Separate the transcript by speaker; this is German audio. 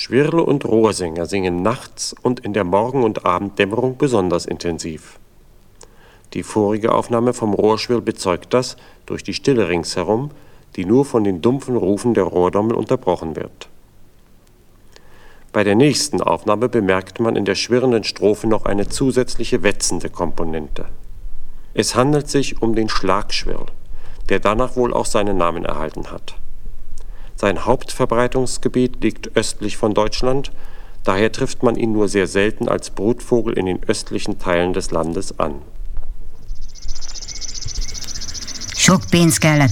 Speaker 1: Schwirle- und Rohrsänger singen nachts und in der Morgen- und Abenddämmerung besonders intensiv. Die vorige Aufnahme vom Rohrschwirl bezeugt das durch die Stille ringsherum, die nur von den dumpfen Rufen der Rohrdommel unterbrochen wird. Bei der nächsten Aufnahme bemerkt man in der schwirrenden Strophe noch eine zusätzliche wetzende Komponente. Es handelt sich um den Schlagschwirl, der danach wohl auch seinen Namen erhalten hat. Sein Hauptverbreitungsgebiet liegt östlich von Deutschland, daher trifft man ihn nur sehr selten als Brutvogel in den östlichen Teilen des Landes an.
Speaker 2: Sok pénz kellett